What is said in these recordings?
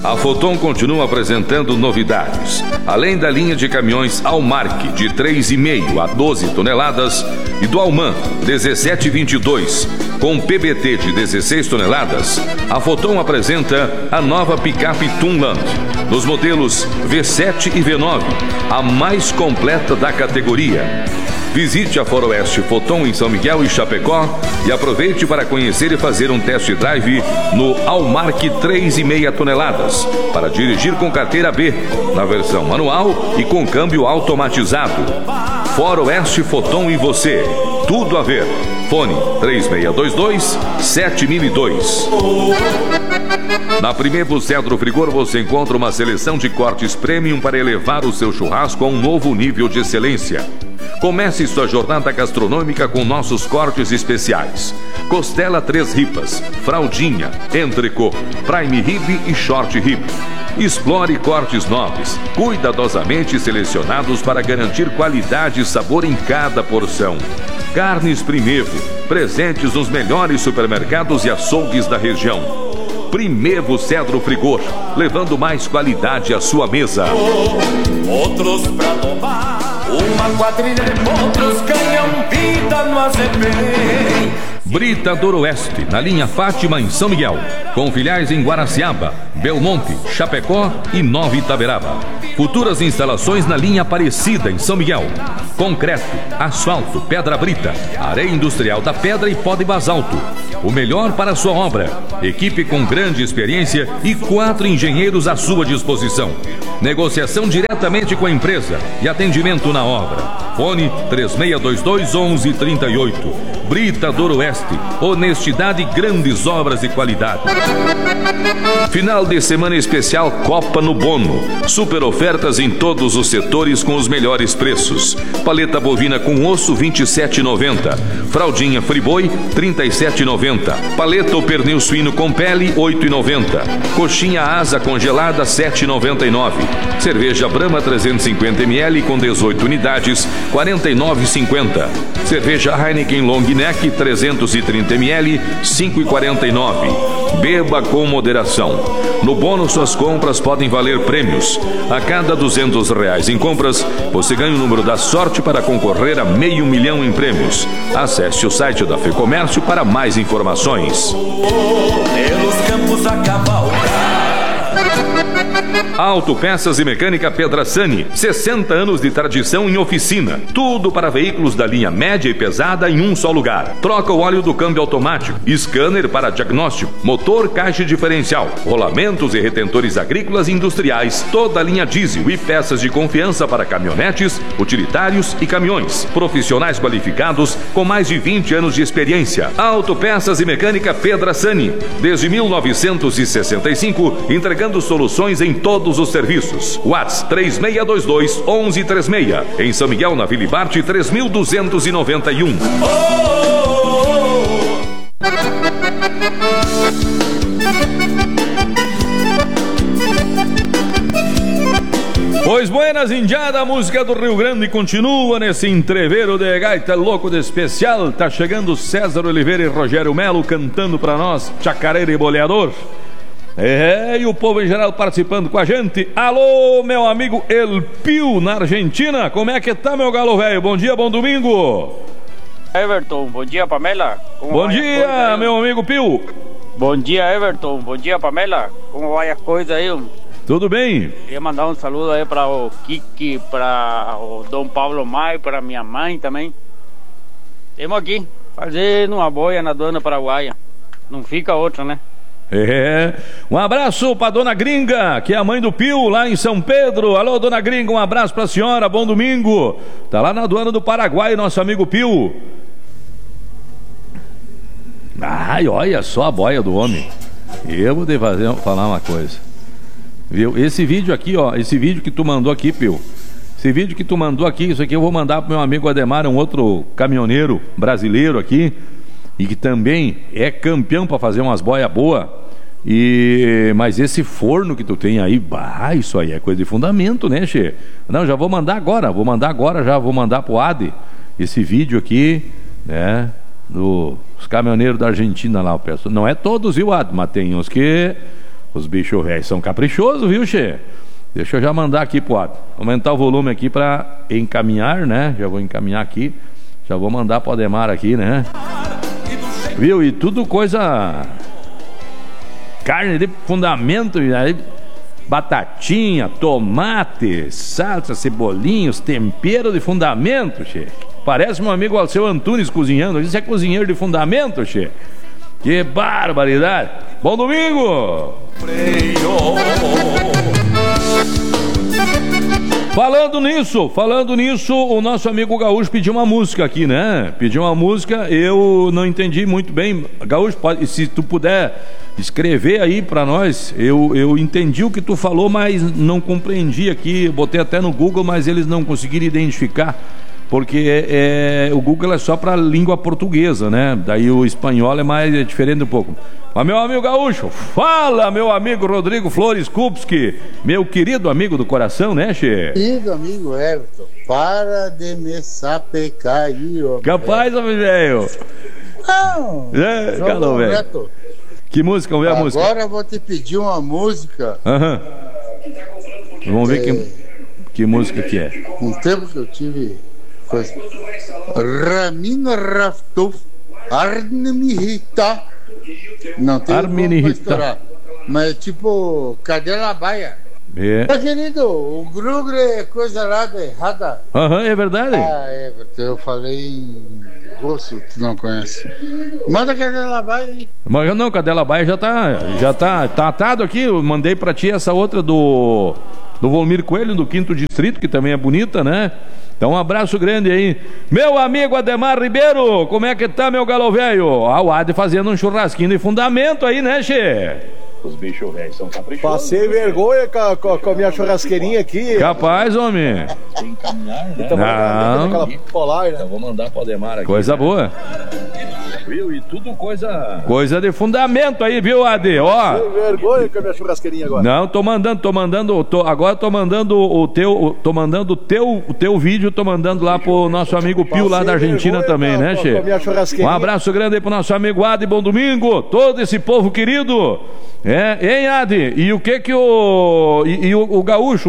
A Foton continua apresentando novidades. Além da linha de caminhões Almark de 3,5 a 12 toneladas e do Alman 1722 com PBT de 16 toneladas, a Foton apresenta a nova picape Tunland nos modelos V7 e V9, a mais completa da categoria. Visite a Foroeste Foton em São Miguel e Chapecó e aproveite para conhecer e fazer um test drive no Almark 3,5 toneladas para dirigir com carteira B, na versão manual e com câmbio automatizado. Foroeste Foton e você, tudo a ver. Fone 3622-7002. Na Primevo Cedro Frigor você encontra uma seleção de cortes premium para elevar o seu churrasco a um novo nível de excelência. Comece sua jornada gastronômica com nossos cortes especiais: costela 3 ripas, fraldinha, entrecô, prime rib e short rib. Explore cortes nobres, cuidadosamente selecionados para garantir qualidade e sabor em cada porção. Carnes Primevo, presentes nos melhores supermercados e açougues da região. Primevo Cedro Frigor, levando mais qualidade à sua mesa. Outros pra tomar, uma quadrilha de potros ganham vida no AZP. Britador Oeste, na linha Fátima, em São Miguel, com filiais em Guaraciaba, Belmonte, Chapecó e Nova Itaberaba. Futuras instalações na linha Aparecida, em São Miguel. Concreto, asfalto, pedra brita, areia industrial da pedra e pó de basalto. O melhor para a sua obra. Equipe com grande experiência e 4 engenheiros à sua disposição. Negociação diretamente com a empresa e atendimento na obra. Fone 3622-1138. Britador Oeste. Honestidade, grandes obras e qualidade. Final de semana especial Copa no Bono. Super ofertas em todos os setores com os melhores preços. Paleta bovina com osso R$ 27,90. Fraldinha Friboi R$ 37,90. Paleta ou pernil suíno com pele R$ 8,90. Coxinha asa congelada R$ 7,99. Cerveja Brahma 350 ml com 18 unidades R$ 49,50. Cerveja Heineken Long Neck 330 ml R$ 5,49. Beba com moderação. No Bono suas compras podem valer prêmios. A cada R$ 200 em compras, você ganha o número da sorte para concorrer a R$500 mil em prêmios. Acesse o site da FEComércio para mais informações. Pelos campos a cavalgar. Autopeças e Mecânica Pedrasani, 60 anos de tradição em oficina. Tudo para veículos da linha média e pesada em um só lugar. Troca o óleo do câmbio automático, scanner para diagnóstico, motor, caixa diferencial, rolamentos e retentores agrícolas e industriais, toda a linha diesel e peças de confiança para caminhonetes, utilitários e caminhões. Profissionais qualificados com mais de 20 anos de experiência. Autopeças e Mecânica Pedrasani, desde 1965, entregando soluções em todos os serviços. WhatsApp 3622-1136. Em São Miguel, na Vila Ibarte, 3291. Pois buenas, indiada, a música do Rio Grande continua nesse entreveiro de gaita louco de especial. Tá chegando César Oliveira e Rogério Melo cantando pra nós, Chacareira e Boleador. E o povo em geral participando com a gente. Alô, meu amigo El Pio, na Argentina. Como é que tá, meu galo velho? Bom dia, bom domingo. Everton, bom dia, Pamela. Bom dia, meu amigo Pio. Bom dia, Everton. Bom dia, Pamela. Como vai a coisa aí? Tudo bem? Queria mandar um saludo aí para o Kiki, para o Dom Pablo Mai, para minha mãe também. Temos aqui, fazendo uma boia na dona paraguaia. Não fica outra, né? Um abraço pra dona Gringa, que é a mãe do Pio, lá em São Pedro. Alô, dona Gringa, um abraço pra senhora, bom domingo. Tá lá na aduana do Paraguai, nosso amigo Pio. Ai, olha só a boia do homem. Eu vou falar uma coisa, viu? Esse vídeo aqui, ó, esse vídeo que tu mandou aqui, Pio, esse vídeo que tu mandou aqui, isso aqui eu vou mandar pro meu amigo Ademar, um outro caminhoneiro brasileiro aqui, e que também é campeão para fazer umas boias boas. Mas esse forno que tu tem aí, isso aí é coisa de fundamento, né, Che? Não, já vou mandar agora, já vou mandar pro Ade esse vídeo aqui, né, dos caminhoneiros da Argentina lá, o pessoal. Não é todos, viu, Ade? Mas tem uns que Os bichos velhos são caprichosos, viu, Che? Deixa eu já mandar aqui pro Ademar. Aumentar o volume aqui pra encaminhar, né? Já vou encaminhar aqui. Já vou mandar pro Ademar aqui, né? Viu? E tudo coisa... Carne de fundamento, aí... Batatinha, tomate, salsa, cebolinhos, tempero de fundamento, Che. Parece meu amigo Alceu Antunes cozinhando. Isso é cozinheiro de fundamento, Che. Que barbaridade. Bom domingo! Falando nisso, o nosso amigo Gaúcho pediu uma música aqui, né? Pediu uma música, eu não entendi muito bem. Gaúcho, se tu puder escrever aí pra nós, eu entendi o que tu falou, mas não compreendi aqui. Botei até no Google, mas eles não conseguiram identificar, porque o Google é só pra língua portuguesa, né? Daí o espanhol é diferente um pouco. Mas meu amigo Gaúcho, fala, meu amigo Rodrigo Flores Kupski, meu querido amigo do coração, né, Che? Querido amigo Everton, para de me sapecar aí, ó. Capaz, homem velho. Não, calou, velho. Que música, vamos ver a música. Agora eu vou te pedir uma música. Vamos ver que música que é. Um tempo que eu tive foi Ramina Raftov Arnimihita. Não tem como estourar, mas é tipo Cadela Baia. Meu querido, o Grugre é coisa lá errada. É verdade. Eu falei em russo, tu não conhece. Manda Cadela Baia aí. Mas não, Cadela Baia já tá atado aqui. Eu mandei pra ti essa outra do Volmir Coelho, do 5º Distrito, que também é bonita, né? Então um abraço grande aí. Meu amigo Ademar Ribeiro, como é que tá, meu galo velho? O Ade fazendo um churrasquinho de fundamento aí, né, Che? Os bichos velhos são caprichosos. Passei vergonha com a minha churrasqueirinha aqui. Capaz, homem. Tem que caminhar, né? Não. Polar, né? Eu vou mandar pro Ademar aqui. Coisa boa. Viu? E tudo coisa de fundamento aí, viu, Ade? Ó. Passei vergonha com a minha churrasqueirinha agora. Não, agora tô mandando o teu vídeo, tô mandando lá pro nosso amigo Pio lá da Argentina também, né, Che? Um abraço grande aí pro nosso amigo Ade, bom domingo, todo esse povo querido. Hein, Ade? E o que o Gaúcho,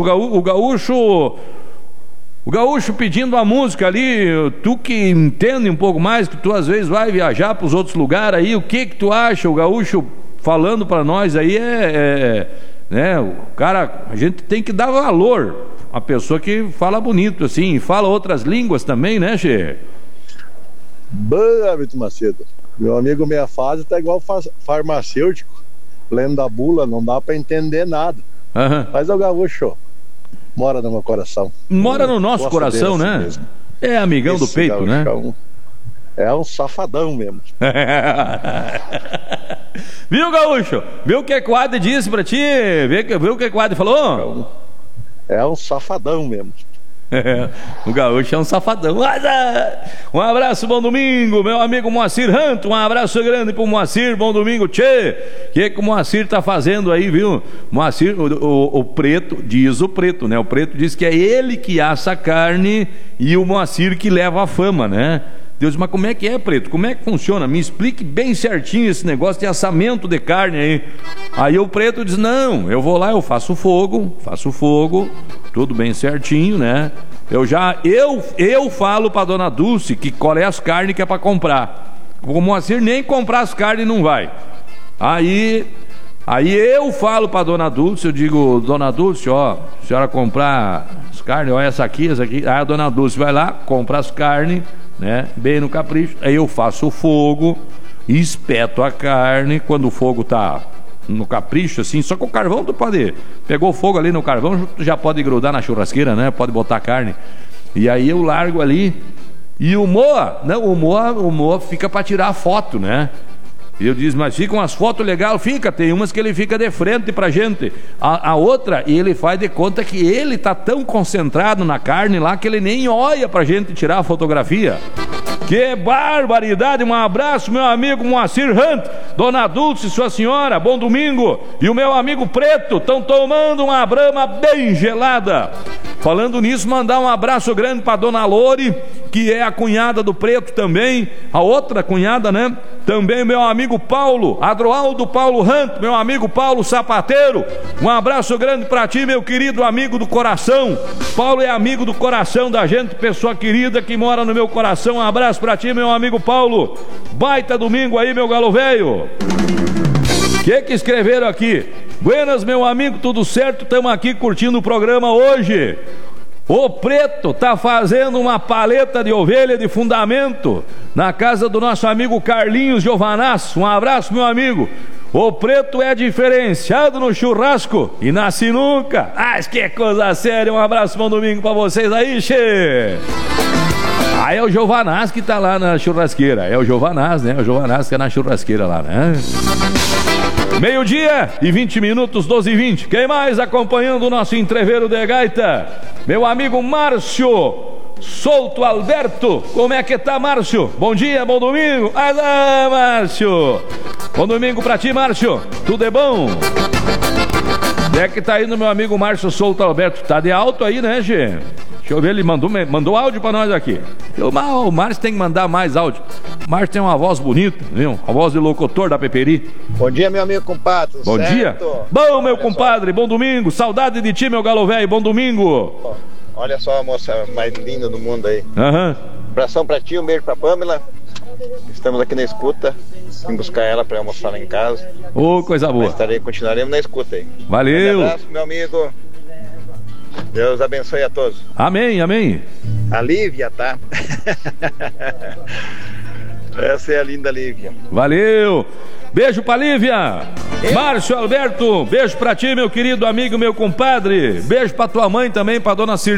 o Gaúcho pedindo a música ali, tu que entende um pouco mais, que tu às vezes vai viajar pros outros lugares aí, o que tu acha? O Gaúcho falando pra nós aí né, o cara, a gente tem que dar valor a pessoa que fala bonito assim, fala outras línguas também, né, Che? Bom, Vitor Macedo, meu amigo Meia Fase tá igual farmacêutico, lendo a bula, não dá pra entender nada. Mas o Gaúcho mora no meu coração. Mora no nosso coração, né? Mesmo. É amigão do peito, né? É um safadão mesmo. Viu, Gaúcho? Viu o que o Ade disse pra ti? Viu o que o Ade falou? É um safadão mesmo. O Gaúcho é um safadão. Um abraço, bom domingo, meu amigo Moacir Ranto. Um abraço grande pro Moacir, bom domingo, tchê. O que o Moacir tá fazendo aí, viu? Moacir, o Preto, diz o Preto, né? O Preto diz que é ele que assa a carne e o Moacir que leva a fama, né? Deus, mas como é que é, Preto? Como é que funciona? Me explique bem certinho esse negócio de assamento de carne aí. Aí o Preto diz, não, eu vou lá, eu faço fogo, tudo bem certinho, né? Eu falo pra dona Dulce que qual é as carnes que é pra comprar. O Moacir nem comprar as carnes não vai. Aí eu falo pra dona Dulce, eu digo, dona Dulce, ó, a senhora comprar as carnes, ó, essa aqui. Aí a dona Dulce vai lá, compra as carnes, né, bem no capricho. Aí eu faço o fogo, espeto a carne, quando o fogo tá no capricho, assim, só que o carvão tu pode, pegou fogo ali no carvão, tu já pode grudar na churrasqueira, né, pode botar a carne. E aí eu largo ali, e o Moa fica pra tirar a foto, né. E eu disse, mas ficam as fotos legais? Fica, tem umas que ele fica de frente pra gente. A outra, ele faz de conta que ele tá tão concentrado na carne lá que ele nem olha pra gente tirar a fotografia. Que barbaridade! Um abraço, meu amigo Moacir Hunt, dona Dulce, sua senhora, bom domingo. E o meu amigo Preto, estão tomando uma brama bem gelada. Falando nisso, mandar um abraço grande pra dona Lore, que é a cunhada do Preto também, a outra cunhada, né? Também meu amigo Paulo, Adroaldo Paulo Ranto, meu amigo Paulo Sapateiro. Um abraço grande pra ti, meu querido amigo do coração. Paulo é amigo do coração da gente, pessoa querida que mora no meu coração. Um abraço pra ti, meu amigo Paulo. Baita domingo aí, meu galo velho. Que escreveram aqui? Buenas, meu amigo, tudo certo? Estamos aqui curtindo o programa hoje. O Preto tá fazendo uma paleta de ovelha de fundamento na casa do nosso amigo Carlinhos Giovanaz. Um abraço, meu amigo. O Preto é diferenciado no churrasco e na sinuca. Ah, que coisa séria. Um abraço, bom domingo pra vocês aí, che. Ah, é o Giovanaz que tá lá na churrasqueira. É o Giovanaz, né? O Giovanaz que é na churrasqueira lá, né? Meio-dia e 20 minutos, 12h20. Quem mais acompanhando o nosso entreveiro de gaita? Meu amigo Márcio Souto Alberto. Como é que tá, Márcio? Bom dia, bom domingo. Ah, Márcio. Bom domingo pra ti, Márcio. Tudo é bom? É que tá indo meu amigo Márcio Souto Alberto. Tá de alto aí, né, Gê? Deixa eu ver, ele mandou áudio pra nós aqui. O Márcio tem que mandar mais áudio. O Márcio tem uma voz bonita, viu? A voz de locutor da Peperi. Bom dia, meu amigo compadre. Bom dia. Bom, meu compadre, bom domingo. Saudade de ti, meu galo velho. Bom domingo. Olha só a moça mais linda do mundo aí. Abração pra ti, um beijo pra Pamela. Estamos aqui na escuta. Vim buscar ela pra almoçar lá em casa. Ô, coisa boa. Continuaremos na escuta aí. Valeu. Um abraço, meu amigo. Deus abençoe a todos. Amém, amém. A Lívia, tá? Essa é a linda Lívia. Valeu. Beijo pra Lívia. Márcio Alberto, beijo pra ti, meu querido amigo, meu compadre. Beijo pra tua mãe também, pra dona Cir.